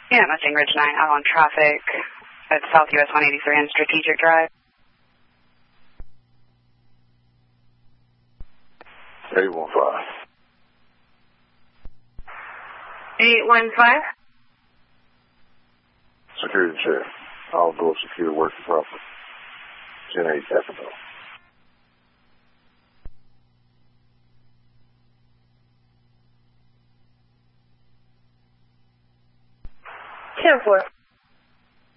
Yeah, Mustang Ridge 9 out on traffic at South US 183 and Strategic Drive. 815. 815? Security check. All door security working properly. 10-8 Capital. 10-4.